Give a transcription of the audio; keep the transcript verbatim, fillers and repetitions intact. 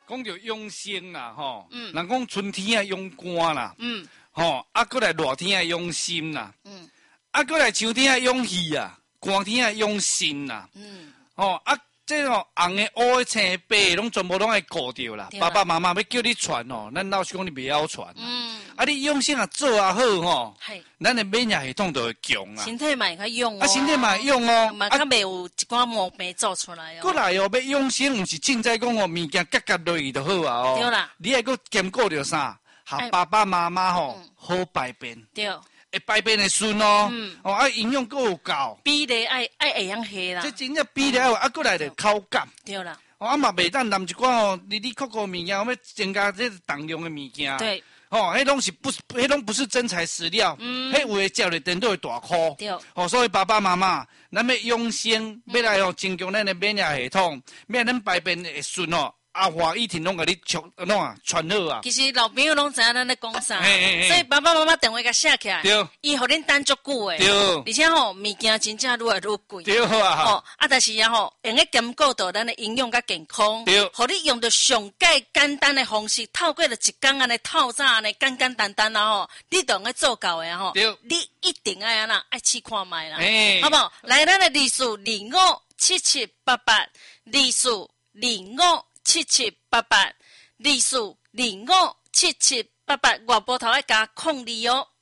讲到养生啦，吼，嗯，人讲春天啊养肝啦， 嗯， 吼，啊，过来热天啊养心啦， 嗯， 啊，过来秋天啊养气啊，寒天啊养心啦， 嗯， 吼，啊，这吼红的、乌的、青的、白的，拢全部拢爱顾着啦。爸爸妈妈要叫你传哦，咱老实讲你袂晓传啦。嗯，啊，你养生啊做啊好吼， 系， 咱的免疫系统就会强啊。 身体嘛会较用哦， 啊，身体嘛会用哦， 嘛较袂有一寡毛病做出来哦。 过来哦，要养生，毋是凊彩讲哦，物件夹夹落去就好啊哦。 对啦， 你还佫兼顾着啥？和爸爸妈妈吼好排便， 对， 会排便会顺哦。哦，啊，营养佫有够， 比例爱爱会养下啦。 这真正比了啊，过来就口感。 对啦， 哦，啊嘛袂当淋一寡哦，哩哩扣扣物件，我要增加这重量的物件。 对。 哦，迄拢是不，迄拢不是真材实料，嗯，迄有诶食咧电都会大箍。 对。 哦，所以爸爸妈妈，咱要养生，要来哦增强咱的免疫系统，免咱排便会顺哦。啊，华一婷拢甲你传，拢啊传好啊。 其实老朋友拢知影咱咧讲啥， 嘿嘿嘿所以爸爸妈妈电话甲写起来， 对， 伊互恁等足久诶， 对， 而且吼物件真正愈来愈贵， 对啊， 吼啊，但是啊吼，用个兼顾到咱的营养甲健康， 对， 互你用着上介简单的方式，透过了一工安尼透早安尼简简单单啊吼，你都用个做到诶吼， 对， 你一定爱安那爱试看觅啦， 哎， 好不好？来，咱的历史二五七七八八，历史二五七七八八，历史二五七七八八，外波头爱加控你哦。